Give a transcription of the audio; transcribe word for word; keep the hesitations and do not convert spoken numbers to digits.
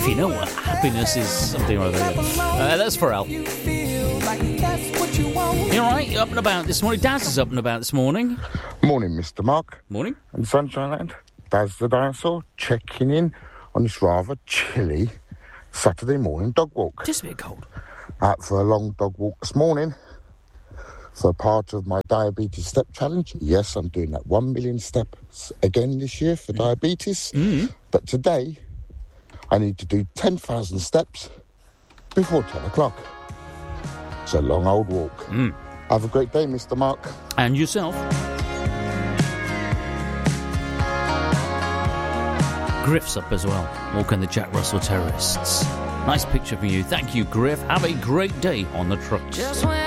You know what? Happiness is something or other. Uh, that's Pharrell. You all right? You up and about this morning? Daz is up and about this morning. Morning, Mister Mark. Morning. And Sunshine Land. Daz the dinosaur checking in on this rather chilly Saturday morning dog walk. Just a bit cold. Out for a long dog walk this morning for part of my diabetes step challenge. Yes, I'm doing that one million steps again this year for mm. diabetes. Mm. But today, I need to do ten thousand steps before ten o'clock. It's a long old walk. Mm. Have a great day, Mister Mark. And yourself. Griff's up as well, walking the Jack Russell Terrorists. Nice picture for you. Thank you, Griff. Have a great day on the trucks. Just when